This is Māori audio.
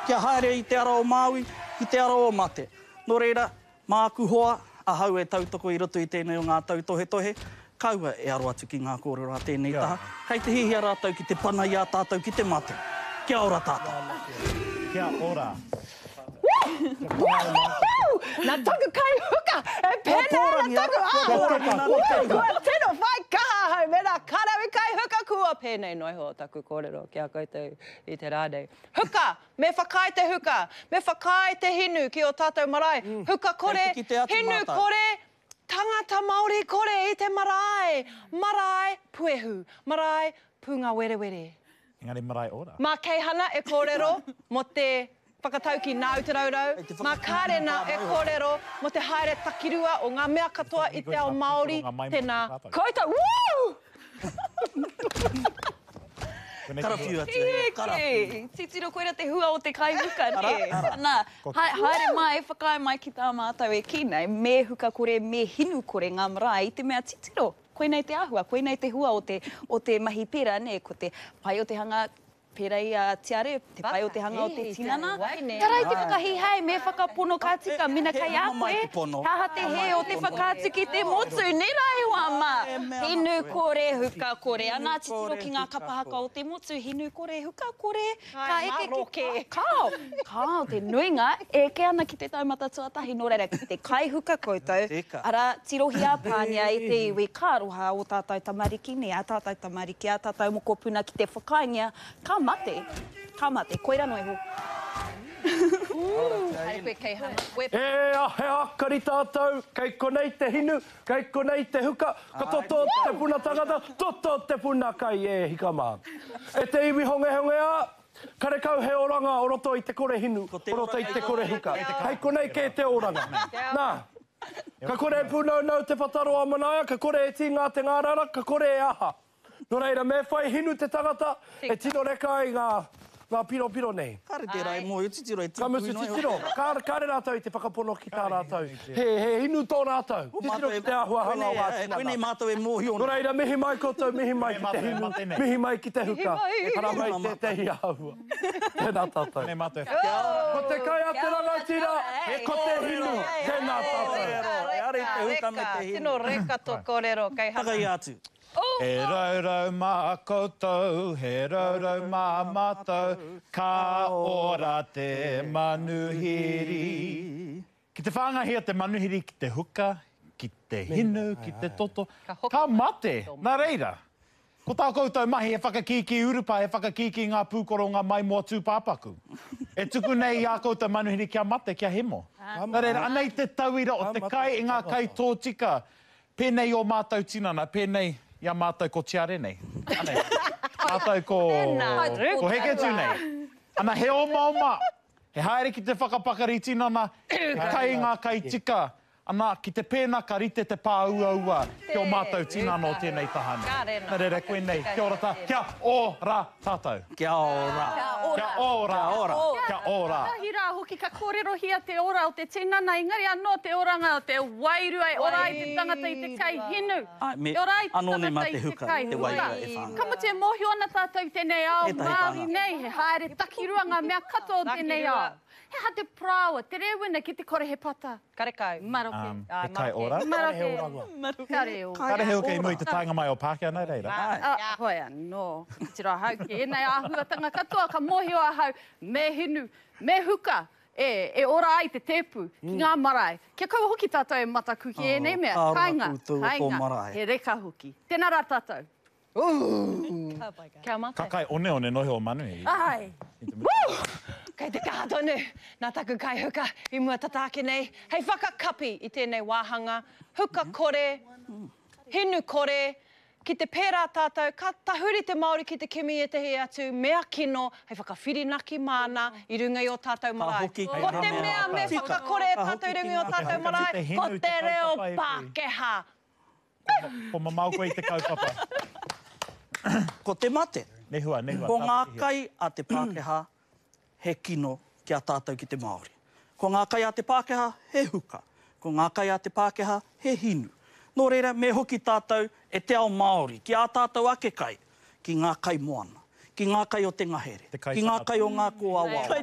Kia haere i te ara o Māui, ki te ara o mate. Nō reira, māku hoa, ahau e tautoko i roto i tēnei o ngā tautohe-tohe, kaua e aro atu ki ngā kōrero a tēnei taha. Kei te hihia rātou ki te pana i a tātou ki te mate. Kia ora tātou. Kia ora. Nā taku kai huka, e pēnā nā taku kua tino whai kaha hau, me nā karawi kai huka kua pēnei noi ho taku kōrero kia koutou i te rādei. Huka, me whakai te huka, me whakai te hinu ki o tātou marae. Huka kore, hinu kore, tangata Māori kore i te marae. Marae puehu, marae punga were were. Engari marae ora. Mā keihana e kōrero mo te whakatau ki Ngā Aotearoa, mā kārena e kōrero mo te haere takirua o ngā mea katoa i te ao Māori, tēnā koutou. Woo! Karawhiu atu e, karawhiu. Titiro koera te hua o te kaihuka, ne? Nā, haere mai, whakai mai ki tā mātou e kīnei, me huka kore, me hinu kore ngā marae, i te mea titiro. Koenei te āhua, koenei te hua o te mahi pera, ne? Ko te pai o te hanga pera i a tiare, te pai o te hanga o te tinana. Tarai te whakahihai, me whakapono ka tika, mina kai a koe. Taha te he o te whakātu ki te motu, ne rai wama. Hinu kore, huka kore. Anā titiro ki ngā kapahaka o te motu, hinu kore, huka kore. Ka eke roke. Kao, te nuinga, eke ana ki te taumata tuatahi, no reira, ki te kaihuka koutou. Ara, tirohi a pānia i te iwi kāroha o tātou tamariki, ne a tātou tamariki, a tātou mokopuna ki te whakaingia. Ka mate, koira noi ho. Hai koe kei hana. He akari tātou, kei konei te hinu, kei konei te huka, ka toto te puna tangata, toto te puna kai e hikamā. E te iwi honge a, kare kau he oranga o roto i te kore hinu, o roto i te kore huka. Hei konei ke te oranga. Nā, ka kore puna nau te whataro a manaia, ka kore e ti ngā te ngārara, ka kore e aha. Nō reira, me whai hinu te tangata, e tino reka i ngā piro nei. Kare te rai mō, titiro e ka musu titiro. Kare rātou i te whakapono ki tā rātou. He hinu tō rātou. Titiro ki te ahua hanga o ātinana. Koenei mātou e mōhi ona. Nō reira, mihi mai koutou, mihi mai ki te hinu, mihi mai ki te huka. Para mai te hi ahua. Tēnā tātou. Tēnei mātou. Ko te kai a te rangatira, ko te hinu. Tēnā tātou. Are te huka me te hinu. Tino reka tō kōrero, kei hana. Takai atu. He raurau mā koutou, he raurau mā mātou, ka ora te manuhiri. Ki te whāngahia te manuhiri ki te huka, ki te hinu, ki te toto. Ka mate, nā reira. Ko tā koutou mahi e whakakiki urupa, e whakakiki ngā pūkoro ngā mai mua tūpāpaku. E tuku nei a koutou manuhiri kia mate, kia hemo. Nā reira, anei te tauira o te kai i ngā kai tōtika, pēnei o mātou tinana, pēnei ia mātou ko tiare nei. Anei, mātou ko heketu nei. Ana he oma, he haere ki te whakapakari tinana, kai ngā kai tika, ana ki te pēna ka rite te pāua ki o mātou tinana o tēnei tahani. Nā reira, koe nei, kia ora tā, kia ora tātou. Kia ora. Kia ora. Kia ora. Hira hoki ka kōrero hia te ora o te tinana, engari anō te oranga o te wairua, ora i te tangata i te kai hinu. Ora i te tangata i te kai huka. Kama te mohi ona tātou tēnei ao, Māori nei, he haere takirua ngā mea kato o tēnei ao. He ha te prāua, te rewina ki te kore he pata. Kare kau. Maroke. He kai ora. Maroke. Kare o. Kare he oke i mui te tainga mai o Pākehā nei reira. Hoi anō. Tira hau ki enei āhuatanga katoa, ka mohi o ahau, me hinu, me huka. E ora ai te tepu ki ngā marae. Kia kaua hoki tātou e mataku ki enei mea. Kainga, he reka hoki. Tēnā rā tātou. Kia mate. Ka kai one nohi o manuhi. Ai. Kei te kaha tonu, nā taku kai huka i mua tataake nei. Hei whakakapi i tēnei wāhanga, huka kore, hinu kore, ki te pērā tātou, ka tahuri te Māori ki te kimi e te he atu, mea kino, hei whakawhirinaki mana i runga i o tātou marae. Ko te mea me whakakore e tātou i runga i o tātou marae, ko te reo Pākehā. Ko mamau koe i te kaupapa. Ko te mate. Nehua. Ko ngā kai a te Pākehā, he kino ki a tātou ki te Māori. Ko ngā kai a te Pākehā, he huka. Ko ngā kai a te Pākehā, he hinu. Nō reira, me hoki tātou e te ao Māori, ki a tātou ake kai, ki ngā kai moana, ki ngā kai o te ngahere, ki ngā kai o ngā kōawa.